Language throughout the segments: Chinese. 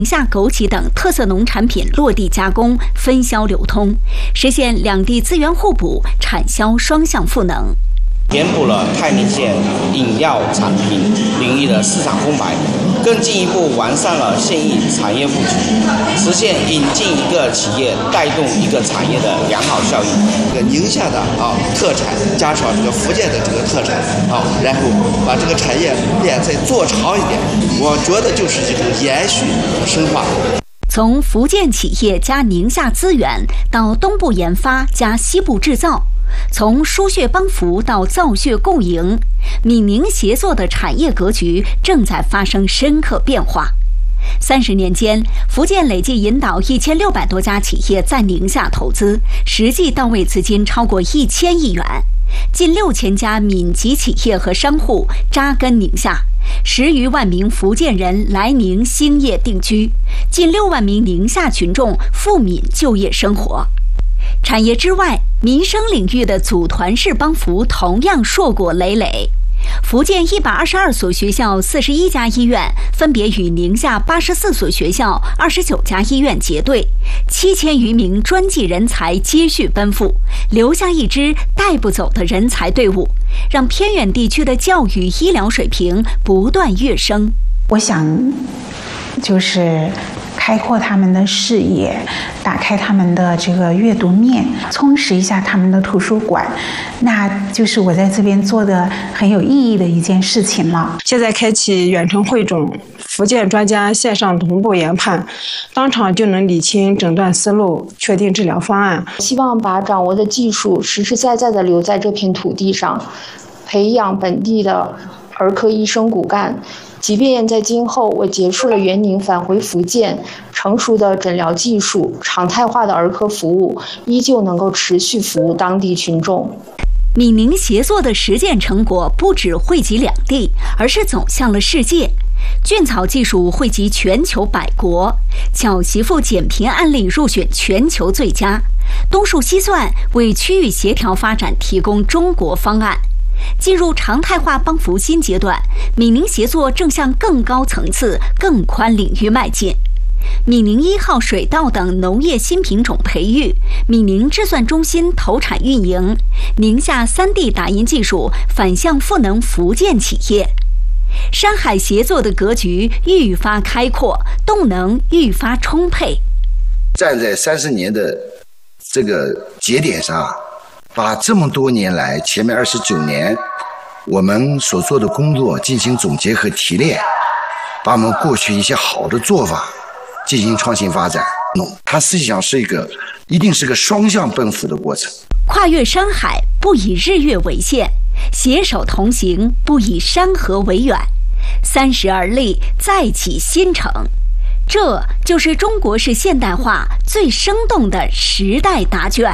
宁夏枸杞等特色农产品落地加工、分销流通，实现两地资源互补、产销双向赋能。 填补了太宁县饮料产品领域的市场空白，更进一步完善了县域产业布局，实现引进一个企业带动一个产业的良好效应。 这个宁夏的特产加上这个福建的这个特产然后把这个产业链再做长一点，我觉得就是一种延续和深化。 从福建企业加宁夏资源到东部研发加西部制造。从输血帮扶到造血共赢，闽宁协作的产业格局正在发生深刻变化。30年间，福建累计引导1600多家企业在宁夏投资，实际到位资金超过1000亿元。近6000家闽籍企业和商户扎根宁夏，10余万名福建人来宁兴业定居，近6万名宁夏群众赴闽就业生活。产业之外，民生领域的组团式帮扶同样硕果累累。福建122所学校、41家医院分别与宁夏84所学校、29家医院结对，7000余名专技人才接续奔赴，留下一支带不走的人才队伍，让偏远地区的教育医疗水平不断跃升。 我想，就是开阔他们的视野，打开他们的这个阅读面，充实一下他们的图书馆，那就是我在这边做的很有意义的一件事情了。 现在开启远程汇总，福建专家线上同步研判，当场就能理清诊断思路，确定治疗方案。 希望把掌握的技术实实在在地留在这片土地上，培养本地的儿科医生骨干。即便在今后我结束了援宁返回福建，成熟的诊疗技术、常态化的儿科服务依旧能够持续服务当地群众。 闽宁协作的实践成果不只惠及两地，而是走向了世界。菌草技术惠及全球100国，巧媳妇减贫案例入选全球最佳。东树西算为区域协调发展提供中国方案。进入常态化帮扶新阶段，闽宁协作正向更高层次、更宽领域迈进。闽宁1号水稻等农业新品种培育，闽宁制算中心投产运营，宁夏3D 打印技术反向赋能福建企业。山海协作的格局愈发开阔，动能愈发充沛。 站在30年的这个节点上，把这么多年来前面29年我们所做的工作进行总结和提炼，把我们过去一些好的做法进行创新发展。它实际上是一定是个双向奔赴的过程。 跨越山海，不以日月为限；携手同行，不以山河为远。30而立，再起新城。这就是中国式现代化最生动的时代答卷。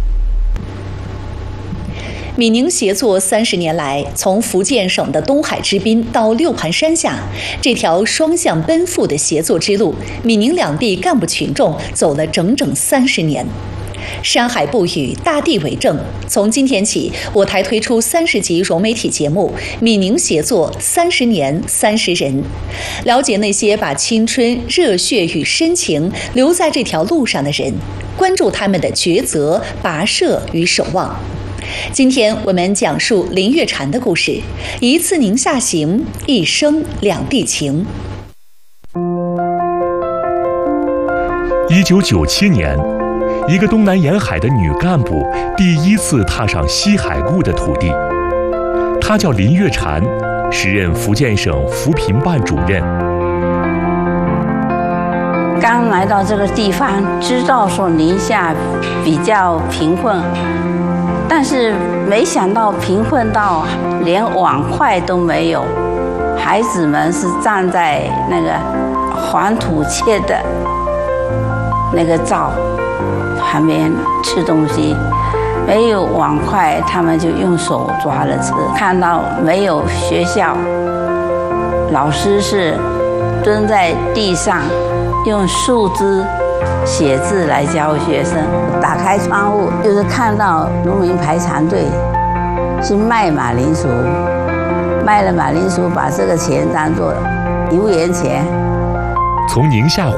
闽宁协作30年来，从福建省的东海之滨到六盘山下，这条双向奔赴的协作之路，闽宁两地干部群众走了整整30年。山海不语，大地为证。从今天起，我台推出30集融媒体节目《闽宁协作30年30人》，了解那些把青春、热血与深情留在这条路上的人，关注他们的抉择、跋涉与守望。今天我们讲述林月婵的故事，一次宁夏行，一生两地情。 1997年，一个东南沿海的女干部第一次踏上西海固的土地。她叫林月婵，时任福建省扶贫办主任。 刚来到这个地方，知道说宁夏比较贫困，但是没想到贫困到连碗筷都没有，孩子们是站在那个黄土砌的那个灶旁边吃东西，没有碗筷，他们就用手抓着吃。看到没有学校，老师是蹲在地上用树枝写字来教学生。打开窗户就是看到农民排长队去卖马铃薯，卖了马铃薯把这个钱当作油盐钱， 从宁夏